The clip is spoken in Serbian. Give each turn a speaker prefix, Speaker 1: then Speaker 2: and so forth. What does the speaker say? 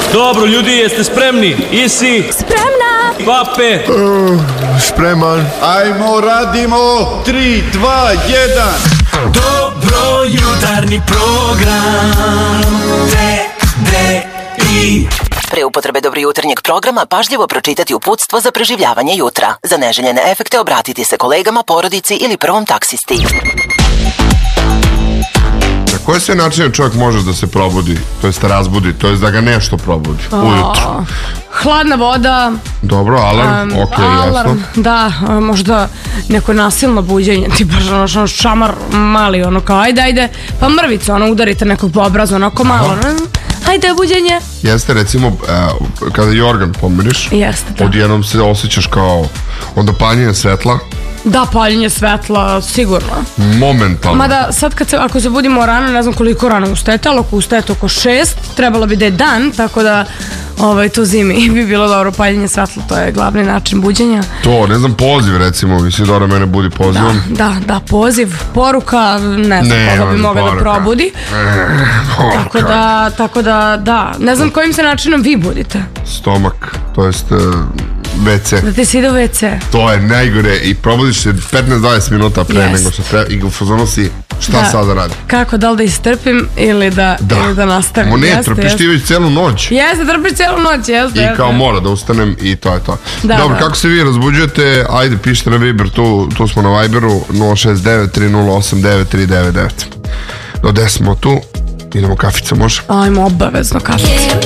Speaker 1: Dobro, ljudi, jeste spremni? Isi?
Speaker 2: Spremna!
Speaker 1: Pape?
Speaker 3: Spreman.
Speaker 4: Ajmo, radimo! 3, 2, 1.
Speaker 5: Dobro jutarnji program TDI.
Speaker 6: Pre upotrebe dobro jutarnjeg programa pažljivo pročitati uputstvo za preživljavanje jutra. Za neželjene efekte obratiti se kolegama, porodici ili prvom taksisti.
Speaker 3: Na koje sve načine čovjek može da se probudi, to jest razbudi, to jest da ga nešto probudi ujutru?
Speaker 2: Hladna voda.
Speaker 3: Dobro, alarm, ok, jasno.
Speaker 2: Da, možda neko nasilno buđenje, tipa ono šamar mali, ono kao ajde, pa mrvicu, ono udarite nekog po obrazu, onako malo, ajde buđenje.
Speaker 3: Jeste, recimo, kada jorgan pomiriš, odjednom se osjećaš kao onda paljenje svetla.
Speaker 2: Da, paljenje svetla, sigurno.
Speaker 3: Momentalno.
Speaker 2: Mada sad ako se budimo rano, ne znam koliko rano ustajete, ali ako ustajete oko 6, trebalo bi da je dan, tako da to zimi bi bilo dobro paljenje svetla, to je glavni način buđenja. To,
Speaker 3: ne znam, poziv recimo, Isidora mene budi pozivom.
Speaker 2: Da, poziv, poruka, ne znam koga bi mogla da probudi. Tako da, ne znam kojim se načinom vi budite.
Speaker 3: Stomak, to jest WC.
Speaker 2: Da ti se ide u WC.
Speaker 3: To je najgore i probudiš se 15-20 minuta pre nego što treba i u fazonu si šta sad da radim.
Speaker 2: Kako, da li da istrpim ili da nastavim.
Speaker 3: Ne, trpiš ti već celu noć.
Speaker 2: Jeste, trpiš celu noć, jeste.
Speaker 3: I kao mora da ustanem i to je to. Dobro, kako se vi razbuđujete, ajde pišite na Viber, tu smo na Viberu 069 308 9399. Do 10 smo tu, idemo kafica, može?
Speaker 2: Ajmo, obavezno kafica.